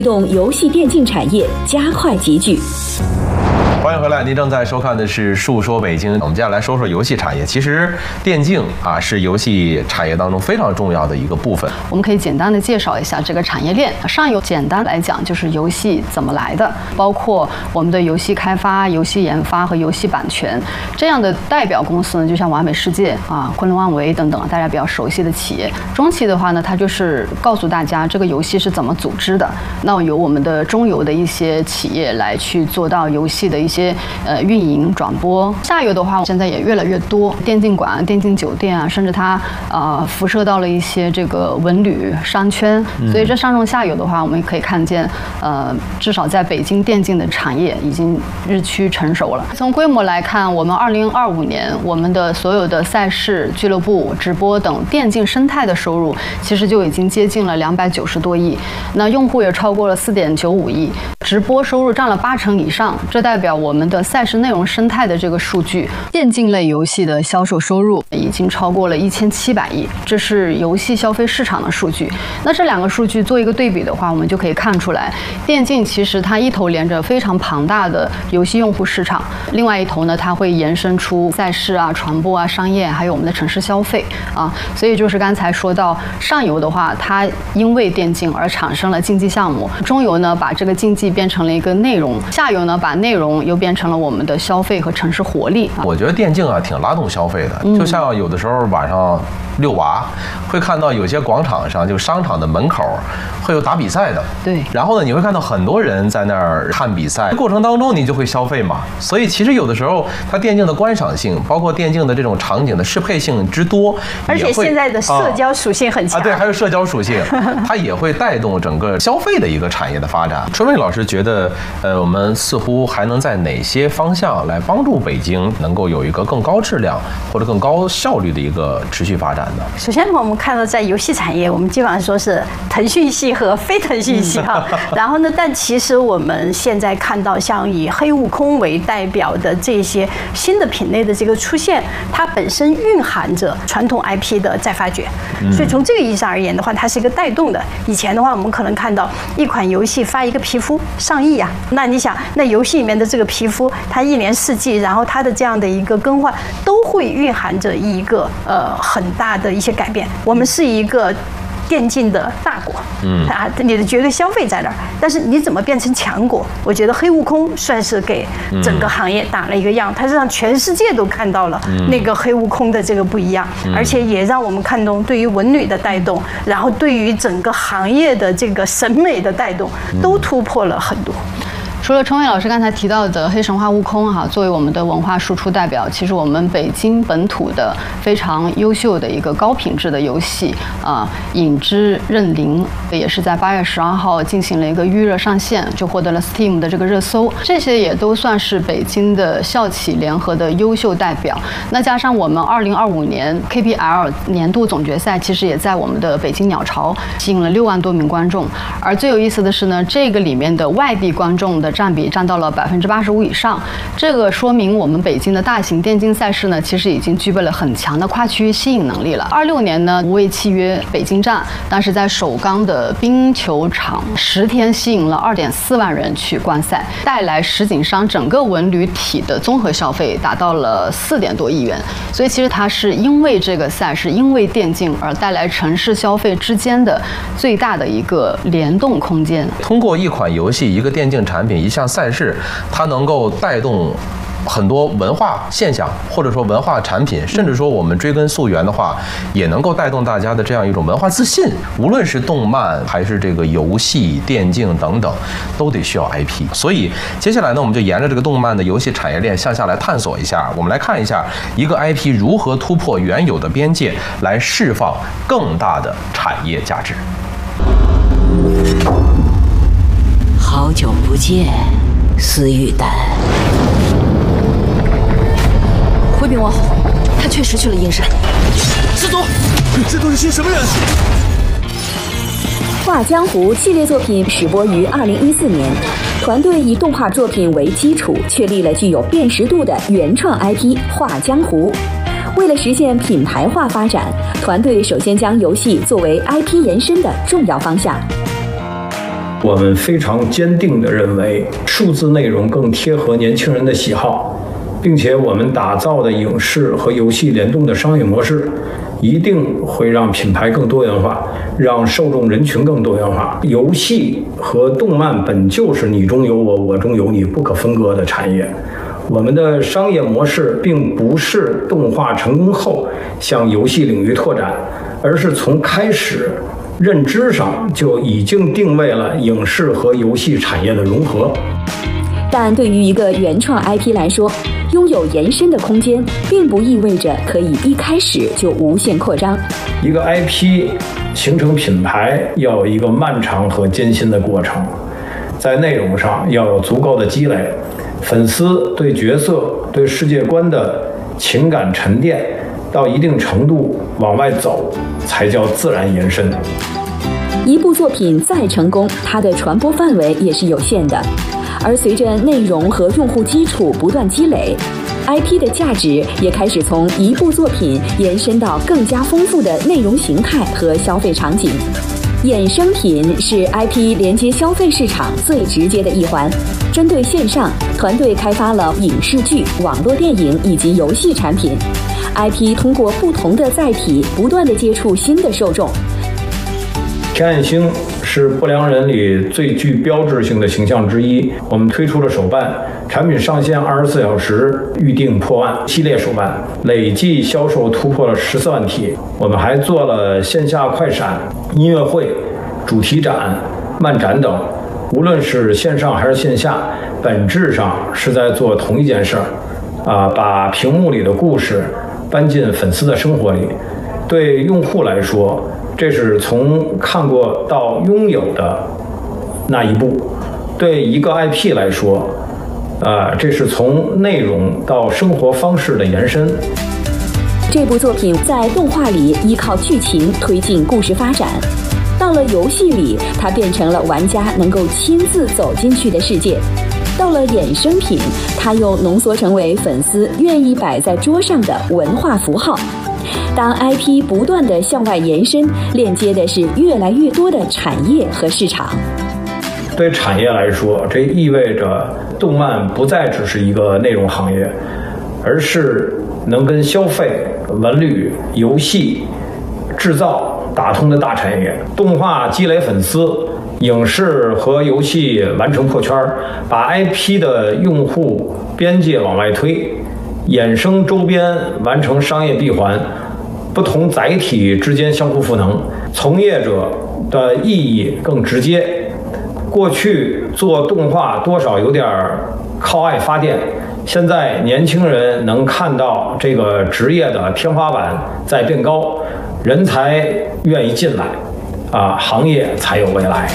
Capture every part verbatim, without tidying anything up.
动游戏电竞产业加快集聚。 欢迎回来，您正在收看的是《述说北京》。我们接下来说说游戏产业。其实电竞啊是游戏产业当中非常重要的一个部分。 我们可以简单的介绍一下这个产业链。上游简单来讲就是游戏怎么来的，包括我们的游戏开发、游戏研发和游戏版权这样的代表公司呢，就像完美世界啊、昆仑万维等等大家比较熟悉的企业。中期的话呢，它就是告诉大家这个游戏是怎么组织的。那由我们的中游的一些企业来去做到游戏的一些。一些呃运营转播，下游的话现在也越来越多，电竞馆、电竞酒店啊，甚至它呃辐射到了一些这个文旅商圈，所以这上中下游的话，我们也可以看见，呃，至少在北京电竞的产业已经日趋成熟了。从规模来看，我们二零二五年我们的所有的赛事、俱乐部、直播等电竞生态的收入，其实就已经接近了两百九十多亿，那用户也超过了四点九五亿，直播收入占了八成以上，这代表我们的赛事内容生态的这个数据，电竞类游戏的销售收入已经超过了一千七百亿，这是游戏消费市场的数据。那这两个数据做一个对比的话，我们就可以看出来，电竞其实它一头连着非常庞大的游戏用户市场，另外一头呢，它会延伸出赛事啊、传播啊、商业，还有我们的城市消费啊。所以就是刚才说到上游的话，它因为电竞而产生了竞技项目；中游呢，把这个竞技变成了一个内容；下游呢，把内容又变成了我们的消费和城市活力。 我觉得电竞啊挺拉动消费的，就像有的时候晚上遛娃，会看到有些广场上就商场的门口会有打比赛的， 对。 然后呢，你会看到很多人在那儿看比赛，过程当中你就会消费嘛。所以其实有的时候它电竞的观赏性，包括电竞的这种场景的适配性之多， 而且现在的社交属性很强啊， 对，还有社交属性，它也会带动整个消费的一个产业的发展。春妹老师觉得，呃，我们似乎还能在哪些方向来帮助北京能够有一个更高质量或者更高效率的一个持续发展呢？ 首先，我们看到在游戏产业，我们基本上说是腾讯系和非腾讯系哈。然后呢，但其实我们现在看到，像以黑悟空为代表的这些新的品类的这个出现，它本身蕴含着传统 I P 的再发掘。所以从这个意义上而言的话，它是一个带动的。以前的话，我们可能看到一款游戏发一个皮肤上亿啊，那你想，那游戏里面的这个皮肤，它一年四季，然后它的这样的一个更换，都会蕴含着一个呃很大的一些改变。我们是一个电竞的大国，嗯啊，你的绝对消费在那儿，但是你怎么变成强国？我觉得黑悟空算是给整个行业打了一个样，它是让全世界都看到了那个黑悟空的这个不一样，而且也让我们看懂对于文旅的带动，然后对于整个行业的这个审美的带动，都突破了很多。 除了春妹老师刚才提到的黑神话悟空哈，作为我们的文化输出代表，其实我们北京本土的非常优秀的一个高品质的游戏啊，影之刃灵也是在八月十二号进行了一个预热上线，就获得了 Steam 的这个热搜，这些也都算是北京的校企联合的优秀代表。那加上我们二零二五年 K P L 年度总决赛，其实也在我们的北京鸟巢吸引了六万多名观众，而最有意思的是呢，这个里面的外地观众的占比占到了百分之八十五以上，这个说明我们北京的大型电竞赛事呢，其实已经具备了很强的跨区域吸引能力了。二六年呢，无畏契约北京站，当时在首钢的冰球场十天吸引了二点四万人去观赛，带来石景山整个文旅体的综合消费达到了四点多亿元。所以其实它是因为这个赛事，因为电竞而带来城市消费之间的最大的一个联动空间。 通过一款游戏、一个电竞产品、一项赛事，它能够带动很多文化现象，或者说文化产品，甚至说我们追根溯源的话，也能够带动大家的这样一种文化自信。无论是动漫还是这个游戏、电竞等等，都得需要 I P。所以接下来呢，我们就沿着这个动漫的游戏产业链向下来探索一下，我们来看一下一个 I P 如何突破原有的边界，来释放更大的产业价值。 好久不见，思雨丹。 回禀王后，他确实去了阴山。 师祖，这都是些什么人？ 《画江湖》系列作品始播于二零一四年，团队以动画作品为基础，确立了具有辨识度的原创 I P《画江湖》。为了实现品牌化发展，团队首先将游戏作为 I P 延伸的重要方向。 我们非常坚定地认为，数字内容更贴合年轻人的喜好，并且我们打造的影视和游戏联动的商业模式，一定会让品牌更多元化，让受众人群更多元化。游戏和动漫本就是你中有我，我中有你不可分割的产业。我们的商业模式并不是动画成功后向游戏领域拓展，而是从开始认知上就已经定位了影视和游戏产业的融合。 但对于一个原创 I P 来说，拥有延伸的空间，并不意味着可以一开始就无限扩张。 一个 I P 形成品牌要有一个漫长和艰辛的过程，在内容上要有足够的积累，粉丝对角色、对世界观的情感沉淀到一定程度往外走，才叫自然延伸。 一部作品再成功，它的传播范围也是有限的。而随着内容和用户基础不断积累， I P 的价值也开始从一部作品延伸到更加丰富的内容形态和消费场景。衍生品是 I P 连接消费市场最直接的一环。针对线上，团队开发了影视剧、网络电影以及游戏产品。I P 通过不同的载体，不断地接触新的受众。 天暗星是不良人里最具标志性的形象之一。我们推出了手办，产品上线二十四小时预定破万，系列手办累计销售突破了十四万体。我们还做了线下快闪、音乐会、主题展、漫展等。无论是线上还是线下，本质上是在做同一件事儿，啊，把屏幕里的故事搬进粉丝的生活里。对用户来说，这是从看过到拥有的那一步；对一个 I P 来说，呃，这是从内容到生活方式的延伸。 这部作品在动画里依靠剧情推进故事发展，到了游戏里，它变成了玩家能够亲自走进去的世界；到了衍生品，它又浓缩成为粉丝愿意摆在桌上的文化符号。当 I P 不断地向外延伸，链接的是越来越多的产业和市场。 对产业来说，这意味着动漫不再只是一个内容行业，而是能跟消费、文旅、游戏、制造打通的大产业。动画积累粉丝，影视和游戏完成破圈，把 I P 的用户边界往外推，衍生周边完成商业闭环，不同载体之间相互赋能，从业者的意义更直接。过去做动画多少有点靠爱发电，现在年轻人能看到这个职业的天花板在变高，人才愿意进来，啊，行业才有未来。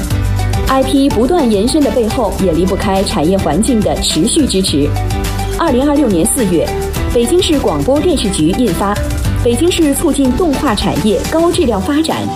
I P 不断延伸的背后，也离不开产业环境的持续支持。二零二六年四月，北京市广播电视局印发《北京市促进动画产业高质量发展